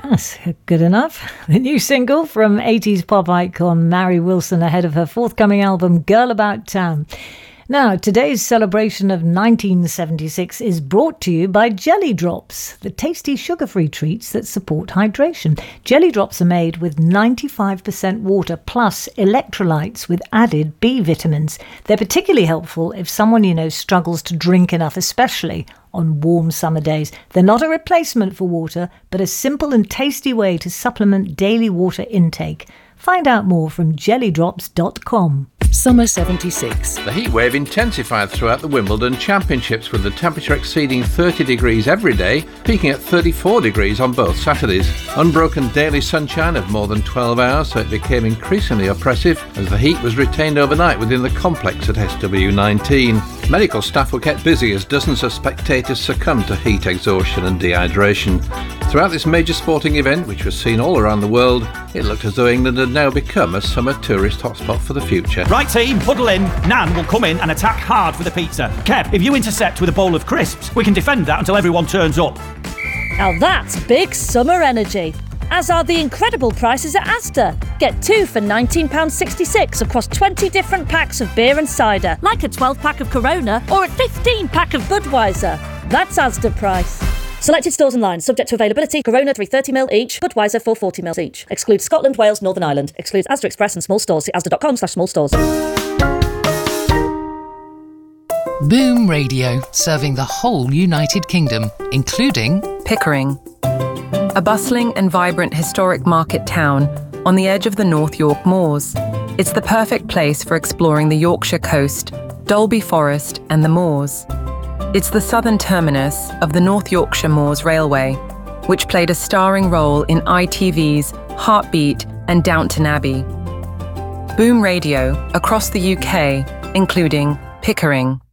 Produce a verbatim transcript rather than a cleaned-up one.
That's good enough. The new single from eighties pop icon Mary Wilson ahead of her forthcoming album Girl About Town. Now, today's celebration of nineteen seventy-six is brought to you by Jelly Drops, the tasty sugar-free treats that support hydration. Jelly Drops are made with ninety-five percent water plus electrolytes with added B vitamins. They're particularly helpful if someone you know struggles to drink enough, especially on warm summer days. They're not a replacement for water, but a simple and tasty way to supplement daily water intake. Find out more from jelly drops dot com. Summer seventy-six. The heat wave intensified throughout the Wimbledon Championships, with the temperature exceeding thirty degrees every day, peaking at thirty-four degrees on both Saturdays. Unbroken daily sunshine of more than twelve hours, so it became increasingly oppressive as the heat was retained overnight within the complex at S W nineteen. Medical staff were kept busy as dozens of spectators succumbed to heat exhaustion and dehydration. Throughout this major sporting event, which was seen all around the world, it looked as though England had now become a summer tourist hotspot for the future. Right team, huddle in. Nan will come in and attack hard for the pizza. Kev, if you intercept with a bowl of crisps, we can defend that until everyone turns up. Now that's big summer energy. As are the incredible prices at Asda. Get two for nineteen pounds sixty-six across twenty different packs of beer and cider, like a twelve pack of Corona or a fifteen pack of Budweiser. That's Asda price. Selected stores and lines, subject to availability. Corona three hundred thirty milliliters each, Budweiser four hundred forty milliliters each. Excludes Scotland, Wales, Northern Ireland. Excludes Asda Express and small stores. See asda dot com slash small stores. Boom Radio, serving the whole United Kingdom, including Pickering, a bustling and vibrant historic market town on the edge of the North York Moors. It's the perfect place for exploring the Yorkshire coast, Dalby Forest and the moors. It's the southern terminus of the North Yorkshire Moors Railway, which played a starring role in I T V's Heartbeat and Downton Abbey. Boom Radio across the U K, including Pickering.